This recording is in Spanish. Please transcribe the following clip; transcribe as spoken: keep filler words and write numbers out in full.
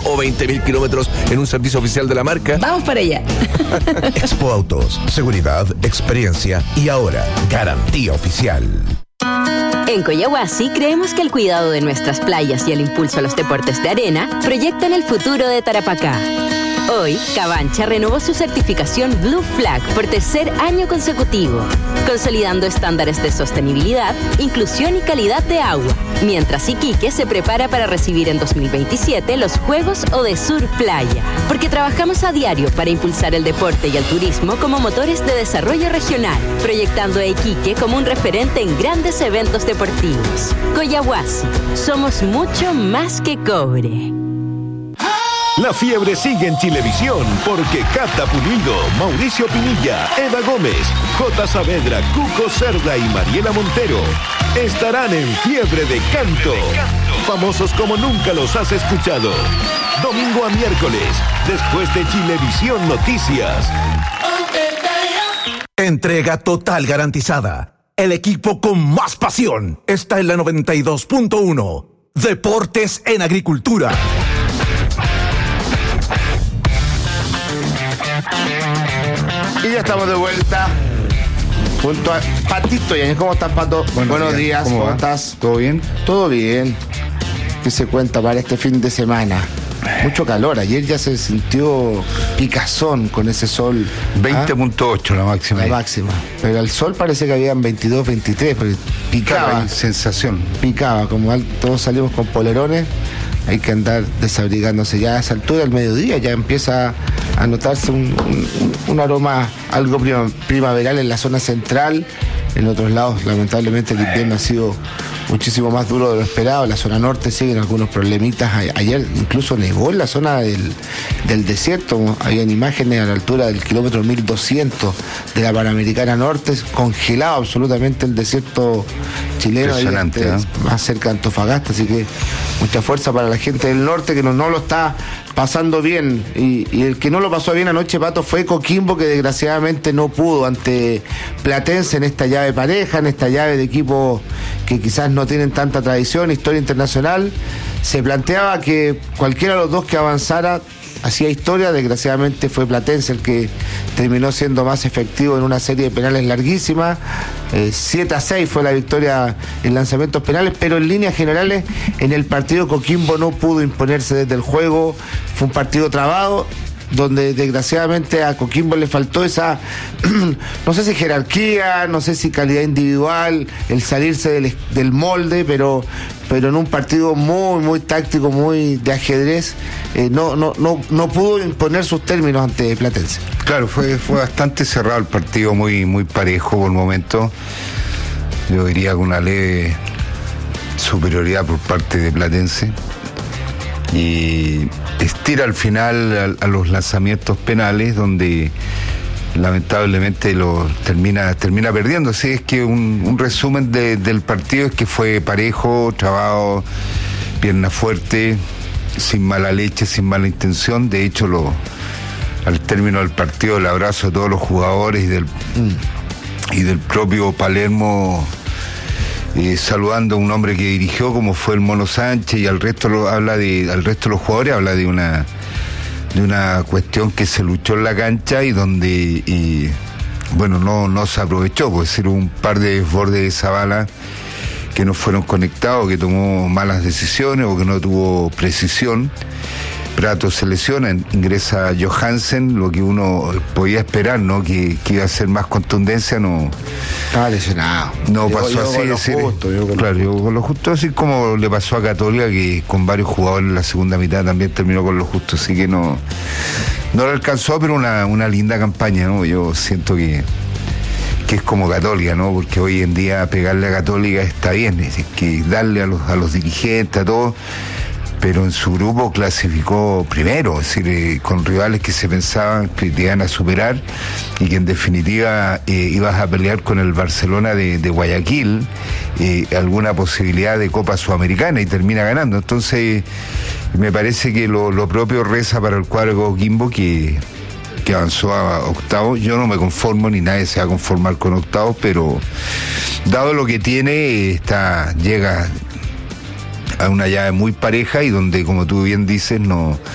o veinte mil kilómetros en un servicio oficial de la marca. Vamos para allá. Expo Autos, seguridad, experiencia y ahora garantía oficial. En Coyahuasi creemos que el cuidado de nuestras playas y el impulso a los deportes de arena proyectan el futuro de Tarapacá. Hoy, Cabancha renovó su certificación Blue Flag por tercer año consecutivo, consolidando estándares de sostenibilidad, inclusión y calidad de agua, mientras Iquique se prepara para recibir en dos mil veintisiete los Juegos Odesur Playa, porque trabajamos a diario para impulsar el deporte y el turismo como motores de desarrollo regional, proyectando a Iquique como un referente en grandes eventos deportivos. Coyahuasi, somos mucho más que cobre. La fiebre sigue en Chilevisión porque Cata Pulido, Mauricio Pinilla, Eva Gómez, J. Saavedra, Cuco Cerda y Mariela Montero estarán en Fiebre de Canto. Famosos como nunca los has escuchado. Domingo a miércoles, después de Chilevisión Noticias. Entrega total garantizada. El equipo con más pasión está en la noventa y dos punto uno. Deportes en Agricultura. Y ya estamos de vuelta junto a Patito. ¿Cómo estás, Pato? Buenos, Buenos días, días. ¿Cómo, ¿cómo va? estás? ¿Todo bien? Todo bien. ¿Qué se cuenta para este fin de semana? Mucho calor. Ayer ya se sintió picazón con ese sol. veinte punto ocho ¿Ah? la máxima. La máxima. Pero al sol parece que habían veintidós, veintitrés, porque picaba. Claro, hay sensación. Picaba, como al- todos salimos con polerones, hay que andar desabrigándose. Ya a esa altura del mediodía ya empieza a notarse un, un- un aroma algo prima- primaveral en la zona central. En otros lados, lamentablemente, el invierno ha sido muchísimo más duro de lo esperado. En la zona norte siguen algunos problemitas. A- Ayer incluso nevó en la zona del, del desierto. Habían imágenes a la altura del kilómetro mil doscientos de la Panamericana Norte, congelado absolutamente el desierto chileno, ahí, Impresionante, este, ¿eh? más cerca de Antofagasta. Así que mucha fuerza para la gente del norte que no, no lo está pasando bien. Y, y el que no lo pasó bien anoche, Pato, fue Coquimbo, que desgraciadamente no pudo ante Platense en esta llave pareja, en esta llave de equipos que quizás no tienen tanta tradición, historia internacional. Se planteaba que cualquiera de los dos que avanzara hacía historia. Desgraciadamente fue Platense el que terminó siendo más efectivo en una serie de penales larguísima. Eh, siete a seis fue la victoria en lanzamientos penales, pero en líneas generales en el partido Coquimbo no pudo imponerse desde el juego. Fue un partido trabado, donde desgraciadamente a Coquimbo le faltó esa, no sé si jerarquía, no sé si calidad individual, el salirse del, del molde, pero, pero en un partido muy, muy táctico, muy de ajedrez, eh, no, no, no, no pudo imponer sus términos ante Platense. Claro, fue, fue bastante cerrado el partido, muy, muy parejo por el momento. Yo diría con una leve superioridad por parte de Platense. Y estira al final a, a los lanzamientos penales, donde lamentablemente lo termina termina perdiendo. Así es que un, un resumen de, del partido es que fue parejo, trabado, pierna fuerte, sin mala leche, sin mala intención. De hecho, lo, al término del partido, el abrazo a todos los jugadores y del, mm. y del propio Palermo, Eh, saludando a un hombre que dirigió, como fue el Mono Sánchez, y al resto lo, habla de, al resto de los jugadores habla de una de una cuestión que se luchó en la cancha y donde y, bueno, no, no se aprovechó, por decir, un par de desbordes de Zavala que no fueron conectados, que tomó malas decisiones o que no tuvo precisión. Prato se lesiona, ingresa Johansen, lo que uno podía esperar, ¿no? Que, que iba a ser más contundencia, no. Estaba lesionado. No Llegó- pasó llegó así, con lo decir, justo, llegó con lo claro, llegó con lo justo, así como le pasó a Católica, que con varios jugadores en la segunda mitad también terminó con lo justo, así que no, no lo alcanzó, pero una, una linda campaña, ¿no? Yo siento que, que es como Católica, ¿no? Porque hoy en día pegarle a Católica está bien, es decir, que darle a los, a los dirigentes, a todos, pero en su grupo clasificó primero, es decir, eh, con rivales que se pensaban que te iban a superar y que en definitiva eh, ibas a pelear con el Barcelona de, de Guayaquil eh, alguna posibilidad de Copa Sudamericana, y termina ganando. Entonces me parece que lo, lo propio reza para el cuadro Coquimbo, que, que avanzó a octavos. Yo no me conformo, ni nadie se va a conformar con octavos, pero dado lo que tiene, está llega a una llave muy pareja y donde, como tú bien dices, no